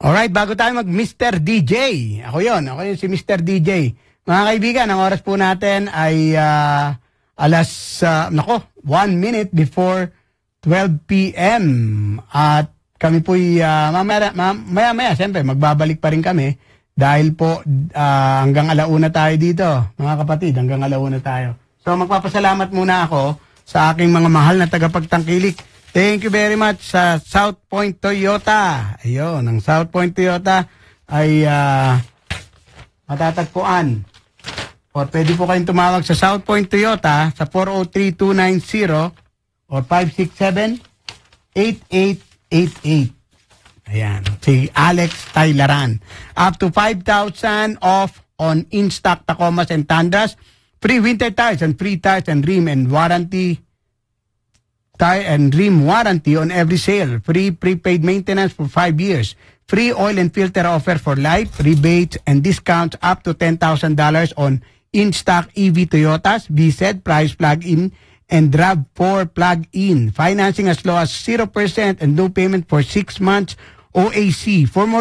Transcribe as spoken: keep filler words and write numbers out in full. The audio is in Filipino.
Alright, bago tayo mag mister D J. Ako yon, ako yun si mister D J. Mga kaibigan, ang oras po natin ay uh, alas, uh, nako, one minute before twelve p m At kami po'y uh, mamaya, mamaya, maya, siyempre, magbabalik pa rin kami dahil po uh, hanggang alauna tayo dito, mga kapatid, hanggang alauna tayo. So magpapasalamat muna ako sa aking mga mahal na tagapagtangkilik. Thank you very much sa South Point Toyota. Ayun, ang South Point Toyota ay uh, matatagpuan. O pwede po kayong tumawag sa South Point Toyota sa four oh three, two nine zero or five six seven, eight eight eight eight. Ayan, si Alex Taylaran. Up to five thousand off on in-stock Tacomas and Tundras. Free winter tires and free tires and rim and warranty. Tire and rim warranty on every sale. Free prepaid maintenance for five years. Free oil and filter offer for life. Rebates and discounts up to ten thousand dollars on in-stock E V Toyotas, V Z, Price Plug-in, and RAV four Plug-in. Financing as low as zero percent and no payment for six months O A C. For more